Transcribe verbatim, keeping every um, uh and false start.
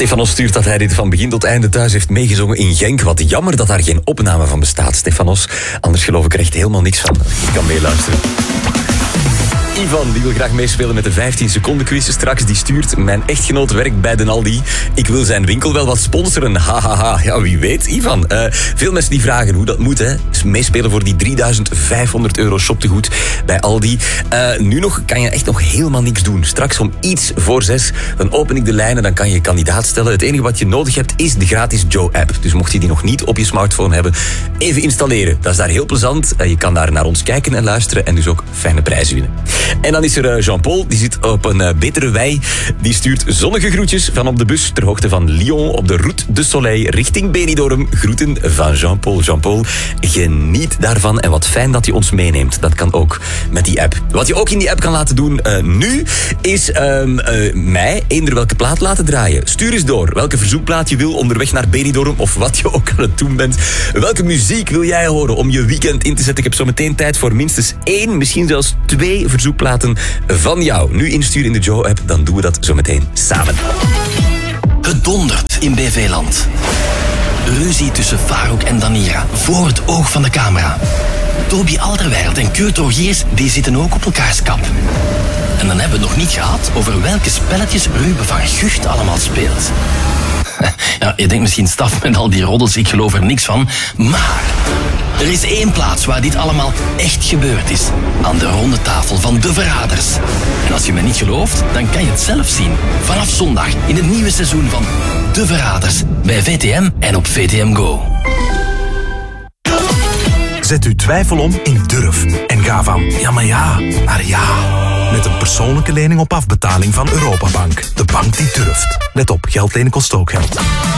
Stefanos stuurt dat hij dit van begin tot einde thuis heeft meegezongen in Genk. Wat jammer dat daar geen opname van bestaat, Stefanos. Anders geloof ik er echt helemaal niks van. Ik kan meeluisteren. Ivan, die wil graag meespelen met de vijftien seconden quiz straks. Die stuurt: mijn echtgenoot werkt bij de Aldi. Ik wil zijn winkel wel wat sponsoren. Hahaha. Ha, ha. Ja, wie weet, Ivan. Uh, veel mensen die vragen hoe dat moet, hè. Dus meespelen voor die drieduizend vijfhonderd euro shoptegoed bij Aldi. Uh, nu nog kan je echt nog helemaal niks doen. Straks om iets voor zes, dan open ik de lijnen, dan kan je je kandidaat stellen. Het enige wat je nodig hebt is de gratis Joe-app. Dus mocht je die nog niet op je smartphone hebben, even installeren. Dat is daar heel plezant. Uh, je kan daar naar ons kijken en luisteren en dus ook fijne prijzen winnen. En dan is er Jean-Paul, die zit op een uh, betere wei. Die stuurt zonnige groetjes van op de bus ter hoogte van Lyon op de Route de Soleil richting Benidorm. Groeten van Jean-Paul. Jean-Paul, geniet daarvan en wat fijn dat je ons meeneemt. Dat kan ook met die app. Wat je ook in die app kan laten doen uh, nu, is um, uh, mij eender welke plaat laten draaien. Stuur eens door welke verzoekplaat je wil onderweg naar Benidorm of wat je ook aan het doen bent. Welke muziek wil jij horen om je weekend in te zetten? Ik heb zo meteen tijd voor minstens één, misschien zelfs twee verzoekplaten van jou. Nu insturen in de Joe-app, dan doen we dat zo meteen samen. Het dondert in B V-land. Ruzie tussen Farouk en Danira, voor het oog van de camera. Toby Alderweireld en Kurt Rogiers, die zitten ook op elkaars kap. En dan hebben we het nog niet gehad over welke spelletjes Ruben van Gucht allemaal speelt. Ja, je denkt misschien, staf met al die roddels, ik geloof er niks van. Maar er is één plaats waar dit allemaal echt gebeurd is. Aan de ronde tafel van De Verraders. En als je me niet gelooft, dan kan je het zelf zien. Vanaf zondag in het nieuwe seizoen van De Verraders. Bij V T M en op V T M Go. Zet uw twijfel om in durf. En ga van ja maar ja naar ja. Met een persoonlijke lening op afbetaling van Europabank. De bank die durft. Let op, geld lenen kost ook geld.